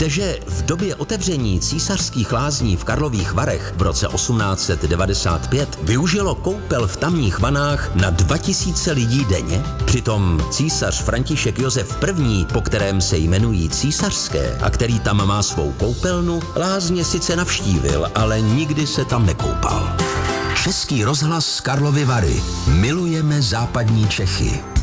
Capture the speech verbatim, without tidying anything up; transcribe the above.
Víte, že v době otevření císařských lázní v Karlových Varech v roce osmnáct set devadesát pět využilo koupel v tamních vanách na dva tisíce lidí denně? Přitom císař František Josef I., po kterém se jmenují císařské a který tam má svou koupelnu, lázně sice navštívil, ale nikdy se tam nekoupal. Český rozhlas Karlovy Vary. Milujeme západní Čechy.